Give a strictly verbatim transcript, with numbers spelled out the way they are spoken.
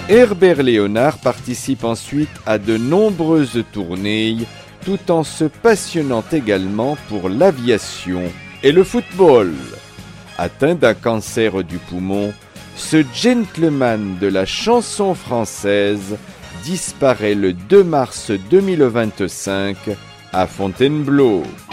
Herbert Léonard participe ensuite à de nombreuses tournées, tout en se passionnant également pour l'aviation et le football. Atteint d'un cancer du poumon, ce gentleman de la chanson française disparaît le deux mars deux mille vingt-cinq à Fontainebleau.